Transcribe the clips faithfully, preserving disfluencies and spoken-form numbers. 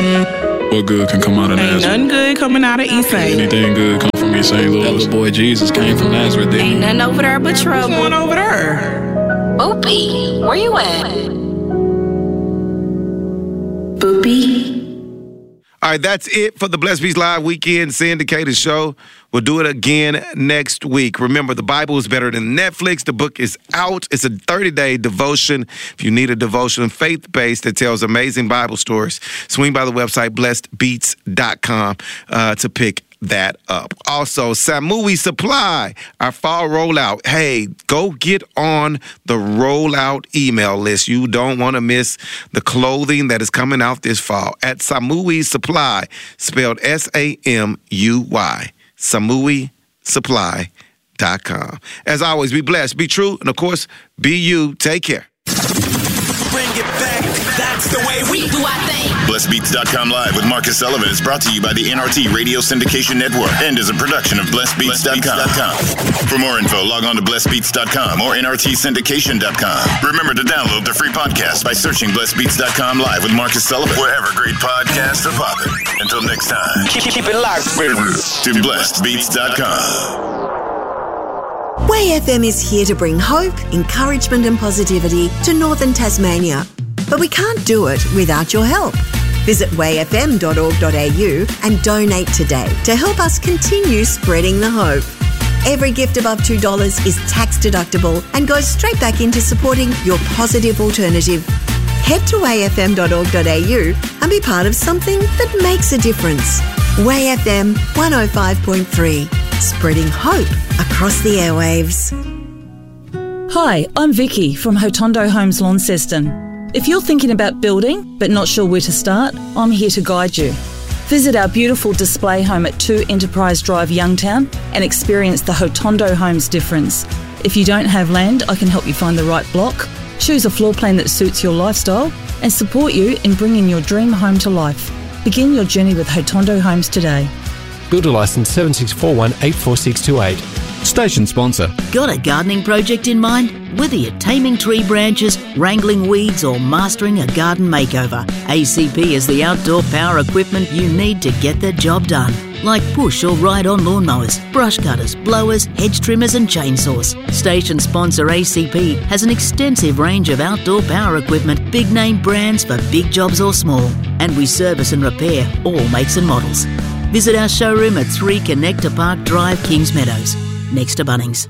What good can come out of Ain't Nazareth? nothing good coming out of East Saint Anything good come from East Saint Louis. That little boy Jesus came from Nazareth, didn't he? Ain't nothing over there but trouble. What's going over there? Boopy, where you at? Boopy. All right, that's it for the Blessed Beats Live Weekend Syndicated Show. We'll do it again next week. Remember, the Bible is better than Netflix. The book is out. It's a thirty-day devotion. If you need a devotion, faith-based, that tells amazing Bible stories, swing by the website blessed beats dot com uh, to pick that up. Also, Samui Supply, our fall rollout. Hey, go get on the rollout email list. You don't want to miss the clothing that is coming out this fall at Samui Supply, spelled S A M U Y. Samui Supply dot com. As always, be blessed, be true, and of course, be you. Take care. Bring it back. That's the way we do our thing. Blessed Beats dot com Live with Marcus Sullivan is brought to you by the N R T Radio Syndication Network and is a production of Blessed Beats dot com. For more info, log on to Blessed Beats dot com or N R T Syndication dot com. Remember to download the free podcast by searching Blessed Beats dot com Live with Marcus Sullivan, wherever great podcasts are popping. Until next time, keep, keep it locked, baby, to Blessed Beats dot com. Way F M is here to bring hope, encouragement and positivity to northern Tasmania. But we can't do it without your help. Visit way f m dot org dot a u and donate today to help us continue spreading the hope. Every gift above two dollars is tax deductible and goes straight back into supporting your positive alternative. Head to way f m dot org dot a u and be part of something that makes a difference. Way F M one oh five point three, spreading hope across the airwaves. Hi, I'm Vicky from Hotondo Homes Launceston. If you're thinking about building but not sure where to start, I'm here to guide you. Visit our beautiful display home at two Enterprise Drive, Youngtown, and experience the Hotondo Homes difference. If you don't have land, I can help you find the right block, choose a floor plan that suits your lifestyle, and support you in bringing your dream home to life. Begin your journey with Hotondo Homes today. Builder licence seven six four one eight four six two eight. Station sponsor. Got a gardening project in mind? Whether you're taming tree branches, wrangling weeds or mastering a garden makeover, A C P is the outdoor power equipment you need to get the job done. Like push or ride-on lawnmowers, brush cutters, blowers, hedge trimmers and chainsaws. Station sponsor A C P has an extensive range of outdoor power equipment, big name brands for big jobs or small. And we service and repair all makes and models. Visit our showroom at three Connector Park Drive, Kings Meadows, next to Bunnings.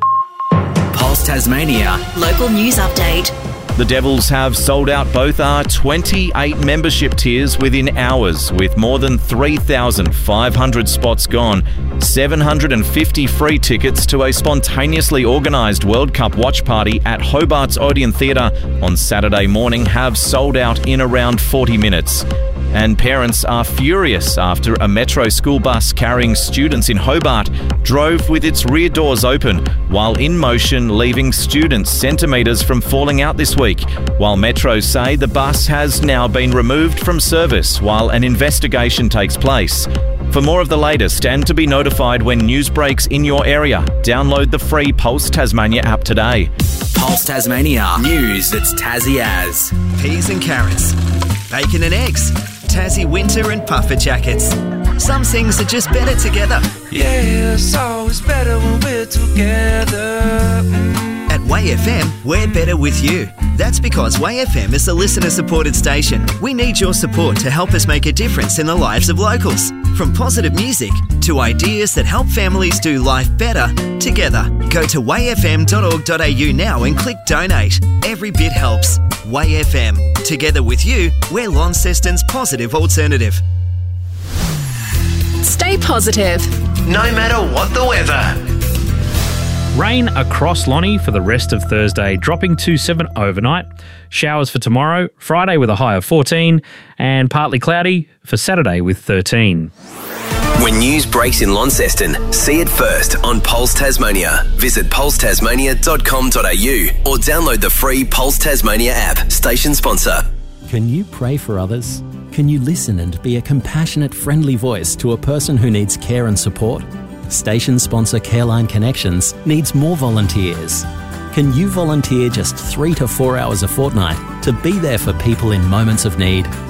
Pulse Tasmania. Local news update. The Devils have sold out both our twenty-eight membership tiers within hours, with more than three thousand five hundred spots gone. seven hundred fifty free tickets to a spontaneously organised World Cup watch party at Hobart's Odeon Theatre on Saturday morning have sold out in around forty minutes. And parents are furious after a Metro school bus carrying students in Hobart drove with its rear doors open while in motion, leaving students centimetres from falling out this week, while Metro say the bus has now been removed from service while an investigation takes place. For more of the latest and to be notified when news breaks in your area, download the free Pulse Tasmania app today. Pulse Tasmania. News that's Tassie as. Peas and carrots, bacon and eggs, Tassie winter and puffer jackets. Some things are just better together. Yeah, it's always better when we're together. Mm. At Way F M, we're better with you. That's because Way F M is a listener-supported station. We need your support to help us make a difference in the lives of locals. From positive music to ideas that help families do life better together. Go to way f m dot org dot a u now and click donate. Every bit helps. Way F M. Together with you, we're Launceston's positive alternative. Stay positive. No matter what the weather. Rain across Lonnie for the rest of Thursday, dropping to seven overnight. Showers for tomorrow, Friday with a high of fourteen, and partly cloudy for Saturday with thirteen. When news breaks in Launceston, see it first on Pulse Tasmania. Visit pulse tasmania dot com dot a u or download the free Pulse Tasmania app. Station sponsor. Can you pray for others? Can you listen and be a compassionate, friendly voice to a person who needs care and support? Station sponsor Careline Connections needs more volunteers. Can you volunteer just three to four hours a fortnight to be there for people in moments of need?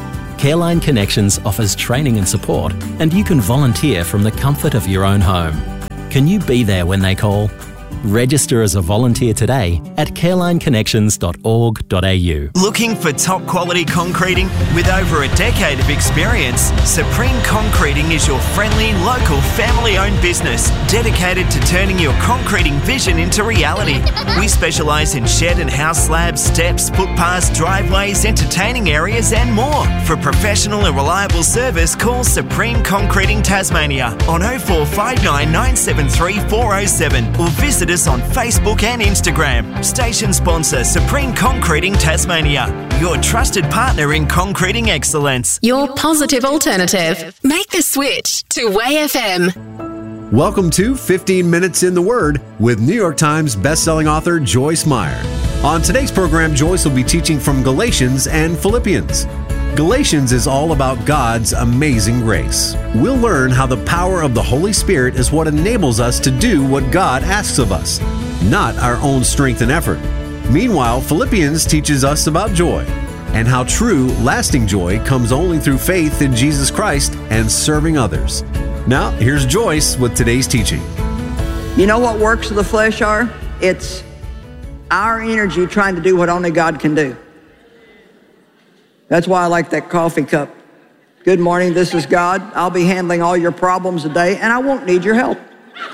Careline Connections offers training and support, and you can volunteer from the comfort of your own home. Can you be there when they call? Register as a volunteer today at careline connections dot org dot a u. Looking for top quality concreting? With over a decade of experience, Supreme Concreting is your friendly, local, family-owned business dedicated to turning your concreting vision into reality. We specialise in shed and house slabs, steps, footpaths, driveways, entertaining areas and more. For professional and reliable service, call Supreme Concreting Tasmania on oh four five nine, nine seven three, four oh seven or visit us on Facebook and Instagram. Station sponsor Supreme Concreting Tasmania, your trusted partner in concreting excellence. Your positive alternative. Make the switch to Way F M. Welcome to fifteen minutes in the Word with New York Times bestselling author Joyce Meyer. On today's program, Joyce will be teaching from Galatians and Philippians. Galatians is all about God's amazing grace. We'll learn how the power of the Holy Spirit is what enables us to do what God asks of us, not our own strength and effort. Meanwhile, Philippians teaches us about joy and how true, lasting joy comes only through faith in Jesus Christ and serving others. Now, here's Joyce with today's teaching. You know what works of the flesh are? It's our energy trying to do what only God can do. That's why I like that coffee cup. Good morning, this is God. I'll be handling all your problems today, and I won't need your help.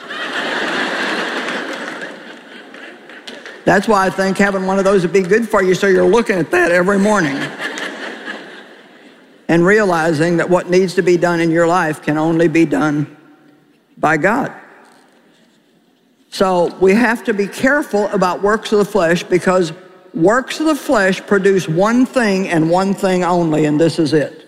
That's why I think having one of those would be good for you, so you're looking at that every morning and realizing that what needs to be done in your life can only be done by God. So we have to be careful about works of the flesh, because works of the flesh produce one thing and one thing only, and this is it.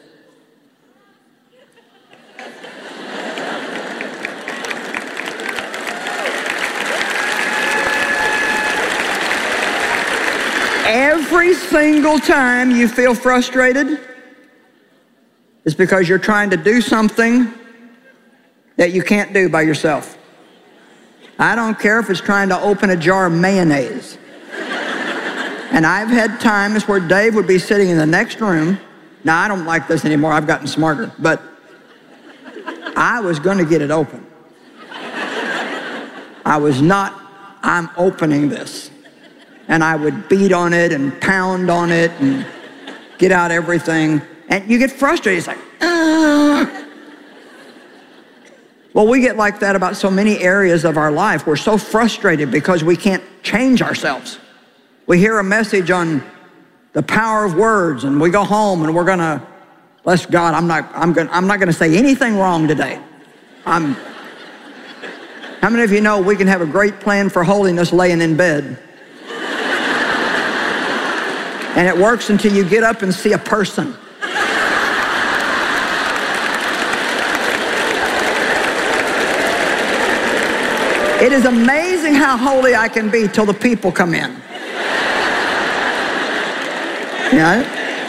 Every single time you feel frustrated, it's because you're trying to do something that you can't do by yourself. I don't care if it's trying to open a jar of mayonnaise. And I've had times where Dave would be sitting in the next room. Now, I don't like this anymore. I've gotten smarter. But I was going to get it open. I was not, I'm opening this. And I would beat on it and pound on it and get out everything. And you get frustrated. It's like, ah. Well, we get like that about so many areas of our life. We're so frustrated because we can't change ourselves. We hear a message on the power of words, and we go home and we're gonna, bless God, I'm not, I'm gonna, I'm not gonna say anything wrong today. I'm. How many of you know we can have a great plan for holiness laying in bed? And it works until you get up and see a person. It is amazing how holy I can be till the people come in. Yeah.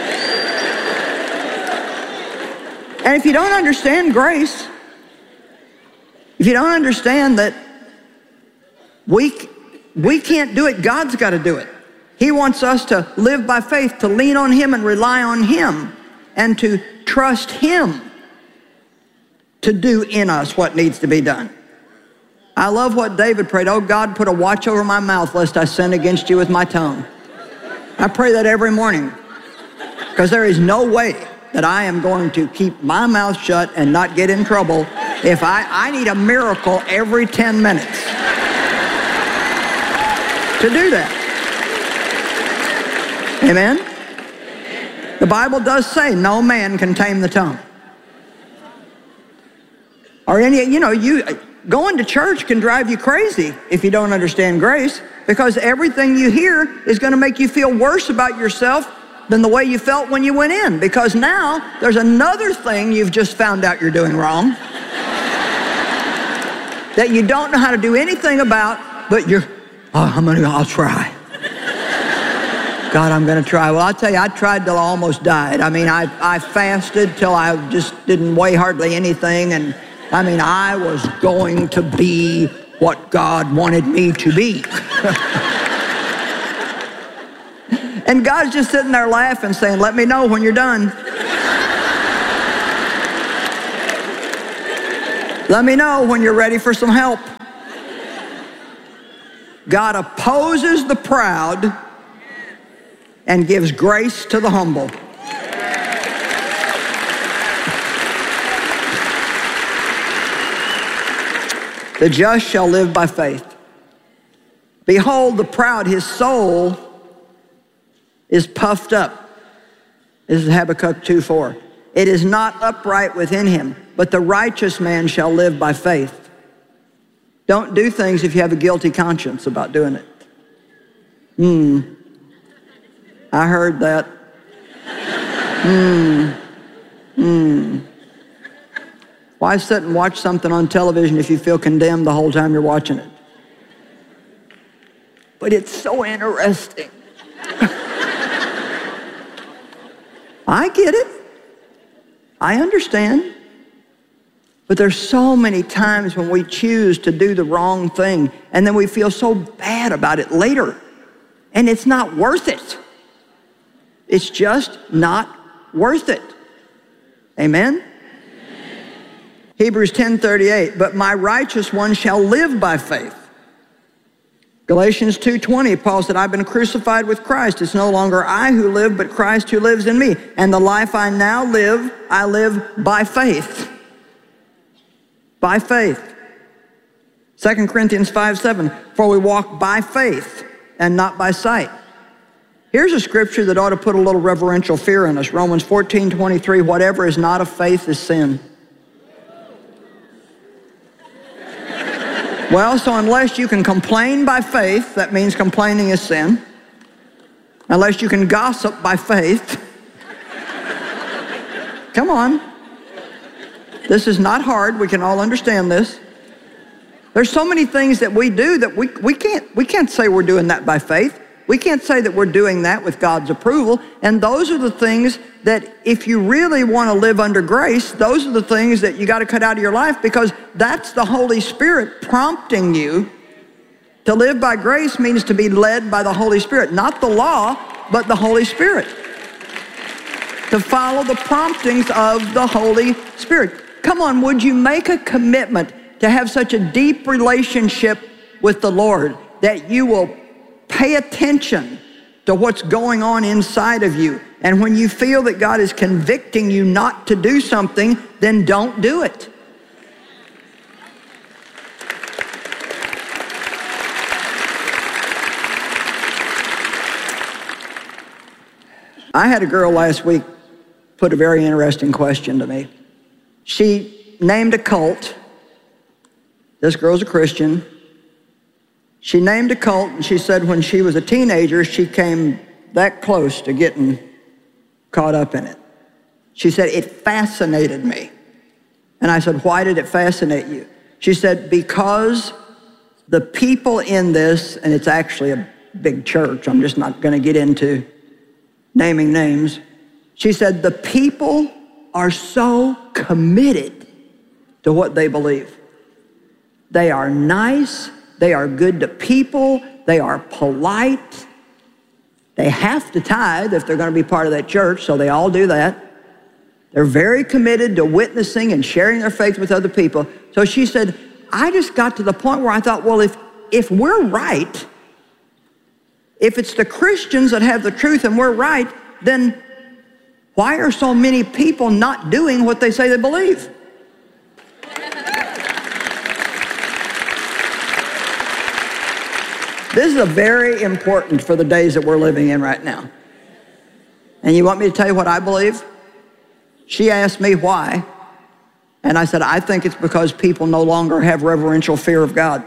And if you don't understand grace, if you don't understand that we, we can't do it, God's got to do it. He wants us to live by faith, to lean on Him and rely on Him, and to trust Him to do in us what needs to be done. I love what David prayed. Oh God, put a watch over my mouth lest I sin against you with my tongue. I pray that every morning, because there is no way that I am going to keep my mouth shut and not get in trouble if I, I need a miracle every ten minutes to do that. Amen? The Bible does say no man can tame the tongue. Or any, you know, you going to church can drive you crazy if you don't understand grace, because everything you hear is going to make you feel worse about yourself than the way you felt when you went in, because now there's another thing you've just found out you're doing wrong that you don't know how to do anything about, but you're, oh, I'm gonna, I'll try. God, I'm gonna try. Well, I'll tell you, I tried till I almost died. I mean, I, I fasted till I just didn't weigh hardly anything, and I mean, I was going to be what God wanted me to be. And God's just sitting there laughing, saying, let me know when you're done. Let me know when you're ready for some help. God opposes the proud and gives grace to the humble. The just shall live by faith. Behold, the proud, his soul is puffed up. This is Habakkuk two four. It is not upright within him, but the righteous man shall live by faith. Don't do things if you have a guilty conscience about doing it. Hmm. I heard that. Hmm. Hmm. Why sit and watch something on television if you feel condemned the whole time you're watching it? But it's so interesting. I get it. I understand. But there's so many times when we choose to do the wrong thing and then we feel so bad about it later. And it's not worth it. It's just not worth it. Amen? Hebrews ten thirty-eight, but my righteous one shall live by faith. Galatians two twenty, Paul said, I've been crucified with Christ. It's no longer I who live, but Christ who lives in me. And the life I now live, I live by faith. By faith. Second Corinthians five seven, for we walk by faith and not by sight. Here's a scripture that ought to put a little reverential fear in us. Romans fourteen twenty-three, whatever is not of faith is sin. Well, so unless you can complain by faith, that means complaining is sin. Unless you can gossip by faith. Come on. This is not hard. We can all understand this. There's so many things that we do that we, we, can't, we can't say we're doing that by faith. We can't say that we're doing that with God's approval. And those are the things that if you really want to live under grace, those are the things that you got to cut out of your life, because that's the Holy Spirit prompting you. To live by grace means to be led by the Holy Spirit, not the law, but the Holy Spirit. To follow the promptings of the Holy Spirit. Come on, would you make a commitment to have such a deep relationship with the Lord that you will pay attention to what's going on inside of you. And when you feel that God is convicting you not to do something, then don't do it. I had a girl last week put a very interesting question to me. She named a cult. This girl's a Christian. She named a cult, and she said when she was a teenager, she came that close to getting caught up in it. She said, it fascinated me. And I said, why did it fascinate you? She said, because the people in this, and it's actually a big church, I'm just not going to get into naming names. She said, the people are so committed to what they believe. They are nice. They are good to people. They are polite. They have to tithe if they're going to be part of that church, so they all do that. They're very committed to witnessing and sharing their faith with other people. So she said, I just got to the point where I thought, well, if, if we're right, if it's the Christians that have the truth and we're right, then why are so many people not doing what they say they believe? This is a very important for the days that we're living in right now. And you want me to tell you what I believe? She asked me why. And I said, I think it's because people no longer have reverential fear of God.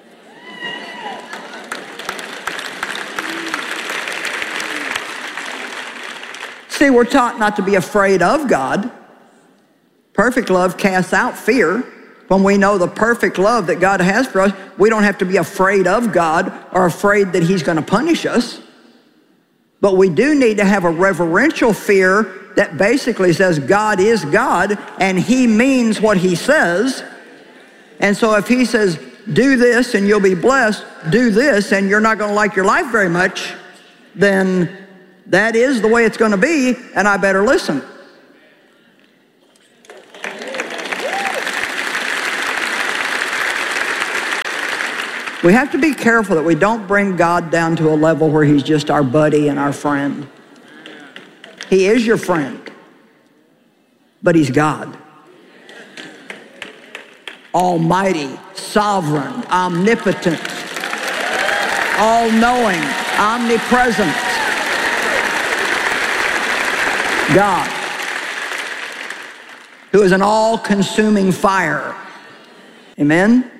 See, we're taught not to be afraid of God. Perfect love casts out fear. When we know the perfect love that God has for us, we don't have to be afraid of God or afraid that he's going to punish us. But we do need to have a reverential fear that basically says God is God and he means what he says. And so if he says, do this and you'll be blessed, do this and you're not going to like your life very much, then that is the way it's going to be, and I better listen. We have to be careful that we don't bring God down to a level where he's just our buddy and our friend. He is your friend, but he's God. Almighty, sovereign, omnipotent, all-knowing, omnipresent. God, who is an all-consuming fire. Amen?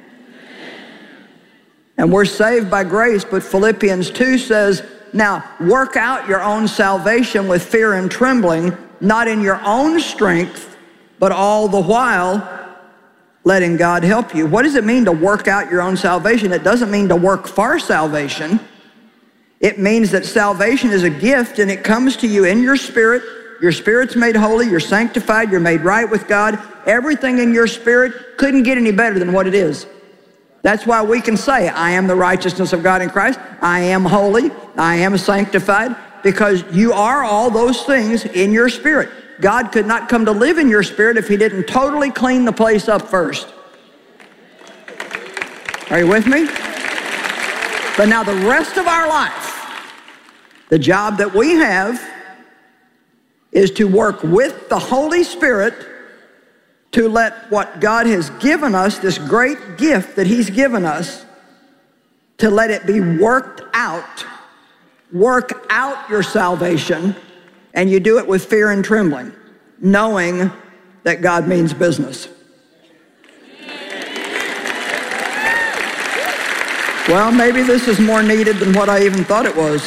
And we're saved by grace, but Philippians two says, now work out your own salvation with fear and trembling, not in your own strength, but all the while letting God help you. What does it mean to work out your own salvation? It doesn't mean to work for salvation. It means that salvation is a gift and it comes to you in your spirit. Your spirit's made holy, you're sanctified, you're made right with God. Everything in your spirit couldn't get any better than what it is. That's why we can say, I am the righteousness of God in Christ. I am holy. I am sanctified, because you are all those things in your spirit. God could not come to live in your spirit if he didn't totally clean the place up first. Are you with me? But now the rest of our life, the job that we have is to work with the Holy Spirit to let what God has given us, this great gift that he's given us, to let it be worked out. Work out your salvation, and you do it with fear and trembling, knowing that God means business. Well, maybe this is more needed than what I even thought it was.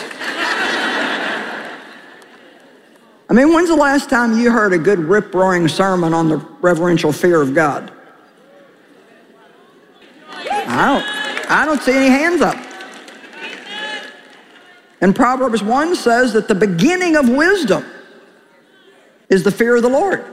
I mean, when's the last time you heard a good rip-roaring sermon on the reverential fear of God? I don't, I don't see any hands up. And Proverbs one says that the beginning of wisdom is the fear of the Lord.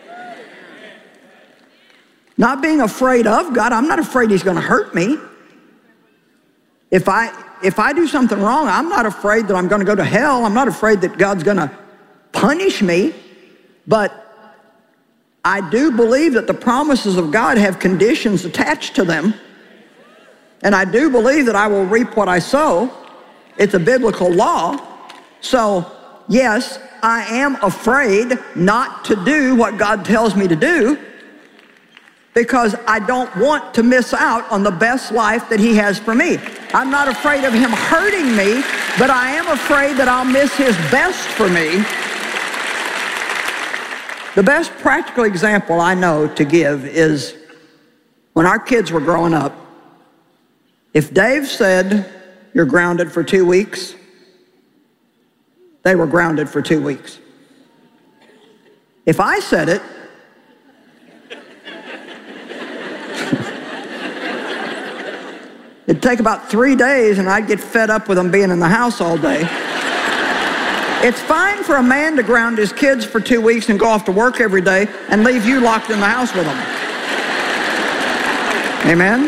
Not being afraid of God. I'm not afraid he's going to hurt me. If I, if I do something wrong, I'm not afraid that I'm going to go to hell. I'm not afraid that God's going to punish me, but I do believe that the promises of God have conditions attached to them, and I do believe that I will reap what I sow. It's a biblical law. So yes, I am afraid not to do what God tells me to do, because I don't want to miss out on the best life that he has for me. I'm not afraid of him hurting me, but I am afraid that I'll miss his best for me. The best practical example I know to give is when our kids were growing up. If Dave said, you're grounded for two weeks, they were grounded for two weeks. If I said it, it'd take about three days and I'd get fed up with them being in the house all day. It's fine for a man to ground his kids for two weeks and go off to work every day and leave you locked in the house with them. Amen?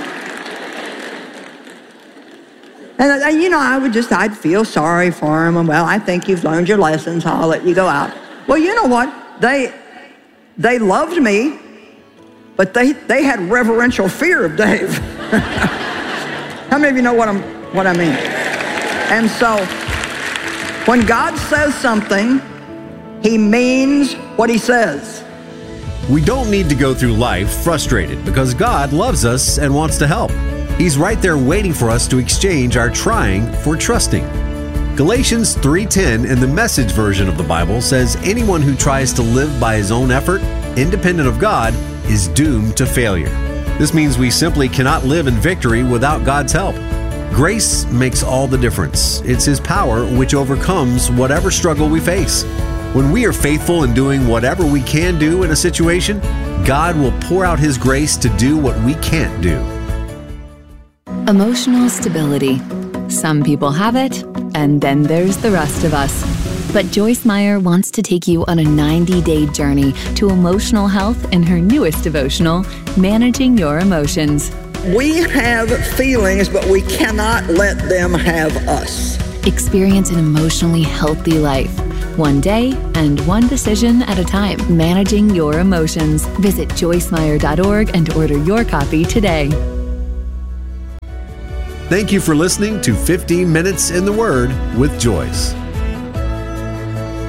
And, and you know, I would just, I'd feel sorry for him. And, well, I think you've learned your lessons, so I'll let you go out. Well, you know what? They, they loved me, but they, they had reverential fear of Dave. How many of you know what, I'm, what I mean? And so, when God says something, he means what he says. We don't need to go through life frustrated, because God loves us and wants to help. He's right there waiting for us to exchange our trying for trusting. Galatians three ten in the Message version of the Bible says anyone who tries to live by his own effort, independent of God, is doomed to failure. This means we simply cannot live in victory without God's help. Grace makes all the difference. It's his power which overcomes whatever struggle we face. When we are faithful in doing whatever we can do in a situation, God will pour out his grace to do what we can't do. Emotional stability. Some people have it, and then there's the rest of us. But Joyce Meyer wants to take you on a ninety-day journey to emotional health in her newest devotional, Managing Your Emotions. We have feelings, but we cannot let them have us. Experience an emotionally healthy life, one day and one decision at a time. Managing Your Emotions. Visit joyce meyer dot org and order your copy today. Thank you for listening to fifteen Minutes in the Word with Joyce.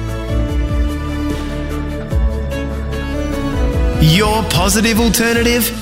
Your positive alternative